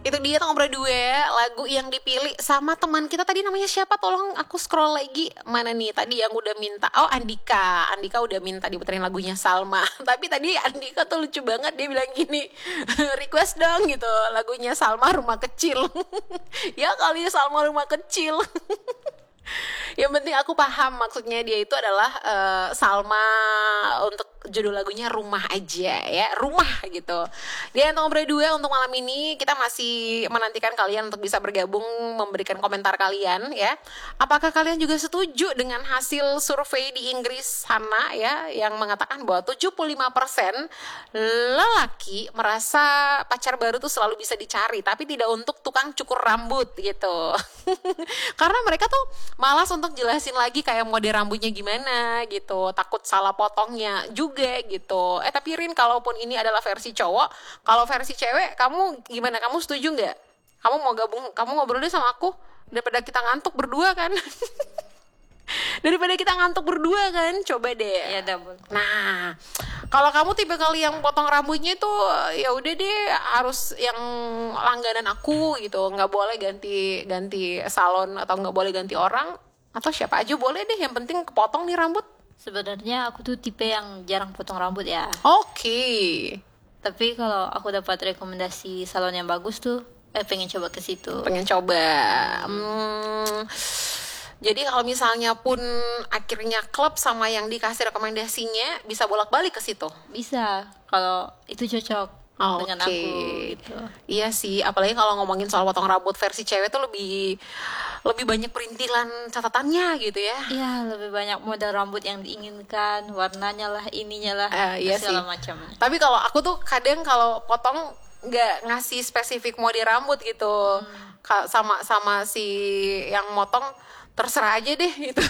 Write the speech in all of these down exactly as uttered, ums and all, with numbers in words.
Itu dia ngobrol dua lagu yang dipilih sama teman kita tadi, namanya siapa? Tolong aku scroll lagi. Mana nih tadi yang udah minta? Oh, Andika. Andika udah minta diputerin lagunya Salma. Tapi tadi Andika tuh lucu banget, dia bilang gini, request dong gitu lagunya Salma Rumah Kecil. Ya kali Salma Rumah Kecil. Yang penting aku paham maksudnya dia itu adalah uh, Salma, untuk judul lagunya Rumah aja ya, Rumah gitu. Dia untuk ngobrol dua untuk malam ini kita masih menantikan kalian untuk bisa bergabung memberikan komentar kalian ya. Apakah kalian juga setuju dengan hasil survei di Inggris sana ya, yang mengatakan bahwa tujuh puluh lima persen lelaki merasa pacar baru tuh selalu bisa dicari tapi tidak untuk tukang cukur rambut gitu. Karena mereka tuh malas untuk jelasin lagi kayak mode rambutnya gimana gitu, takut salah potongnya juga gitu. Eh tapi Rin, kalaupun ini adalah versi cowok, kalau versi cewek kamu gimana? Kamu setuju nggak? Kamu mau gabung? Kamu ngobrol deh sama aku daripada kita ngantuk berdua kan? Daripada kita ngantuk berdua kan, coba deh. Ya double. Nah, kalau kamu tipe kali yang potong rambutnya itu ya udah deh harus yang langganan aku gitu, nggak boleh ganti ganti salon atau nggak boleh ganti orang atau siapa aja boleh deh, yang penting kepotong nih rambut. Sebenarnya aku tuh tipe yang jarang potong rambut ya. Oke. Okay. Tapi kalau aku dapat rekomendasi salon yang bagus tuh, eh pengen coba ke situ. Pengen coba. Hmm. Jadi kalau misalnya pun akhirnya klub sama yang dikasih rekomendasinya, bisa bolak-balik ke situ. Bisa, kalau itu cocok oh, dengan okay. aku gitu. Iya sih, apalagi kalau ngomongin soal potong rambut versi cewek tuh lebih lebih banyak perintilan catatannya gitu ya. Iya, lebih banyak model rambut yang diinginkan, warnanya lah, ininya lah, uh, iya segala sih. macam. Tapi kalau aku tuh kadang kalau potong nggak ngasih spesifik mode rambut gitu, hmm. sama sama si yang motong terserah aja deh gitu.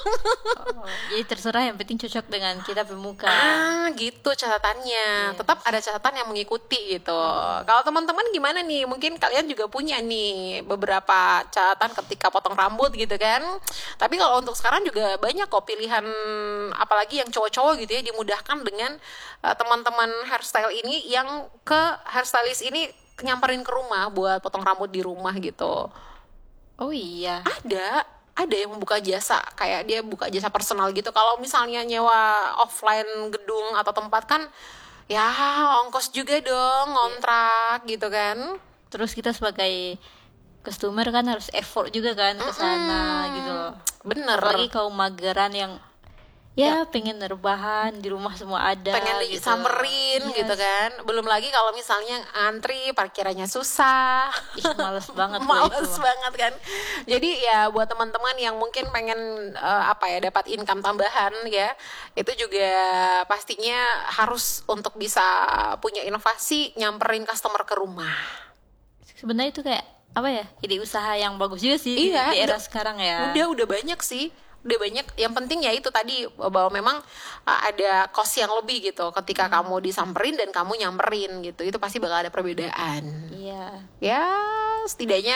Oh, jadi terserah, yang penting cocok dengan kita pemuka. Ah gitu catatannya. Yes. Tetap ada catatan yang mengikuti gitu. Hmm. Kalau teman-teman gimana nih? Mungkin kalian juga punya nih beberapa catatan ketika potong rambut gitu kan. Tapi kalau untuk sekarang juga banyak kok pilihan, apalagi yang cowok-cowok gitu ya, dimudahkan dengan uh, teman-teman hairstyle ini yang ke hairstylist ini nyamperin ke rumah buat potong rambut di rumah gitu. Oh iya. Ada. Ada yang membuka jasa, kayak dia buka jasa personal gitu. Kalau misalnya nyewa offline gedung atau tempat kan ya ongkos juga dong, ngontrak gitu kan. Terus kita sebagai customer kan harus effort juga kan ke sana mm-hmm. gitu loh. Bener. Apalagi kaum mageran yang ya, ya pengen rebahan di rumah semua ada, pengen gitu. Disamperin yes. gitu kan. Belum lagi kalau misalnya antri parkirannya susah. Ih, males banget. Males itu. banget kan. Jadi ya buat teman-teman yang mungkin pengen uh, apa ya dapat income tambahan ya, itu juga pastinya harus untuk bisa punya inovasi nyamperin customer ke rumah. Sebenarnya itu kayak apa ya, ide usaha yang bagus juga sih iya, di era udah, sekarang ya. Udah udah banyak sih. Udah banyak, yang penting ya itu tadi bahwa memang uh, ada cost yang lebih gitu ketika hmm. kamu disamperin dan kamu nyamperin gitu, itu pasti bakal ada perbedaan. Iya. Ya setidaknya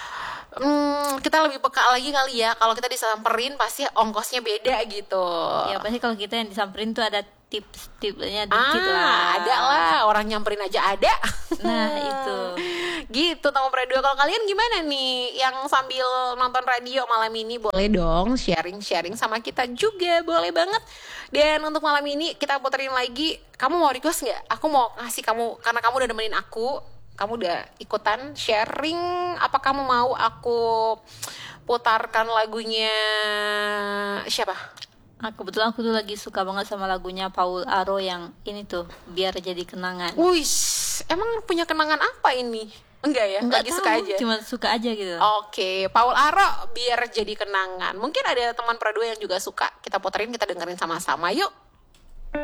hmm, kita lebih peka lagi kali ya, kalau kita disamperin pasti ongkosnya beda gitu. Ya pasti kalau kita yang disamperin tuh ada tips-tipsnya dikit ah, lah. Ada lah, orang nyamperin aja ada. Nah itu gitu Tamu Radio. Kalau kalian gimana nih yang sambil nonton radio malam ini, boleh dong sharing-sharing sama kita juga, boleh banget. Dan untuk malam ini kita puterin lagi, kamu mau request gak? Aku mau ngasih kamu, karena kamu udah nemenin aku, kamu udah ikutan sharing, apa kamu mau aku putarkan lagunya siapa? Nah, kebetulan aku tuh lagi suka banget sama lagunya Paul Aro yang ini tuh, Biar Jadi Kenangan. Wih, emang punya kenangan apa ini? Enggak ya? Enggak lagi tahu, suka aja? Cuma suka aja gitu. Oke, Paul Aro, Biar Jadi Kenangan. Mungkin ada teman perdua yang juga suka. Kita puterin, kita dengerin sama-sama. Yuk!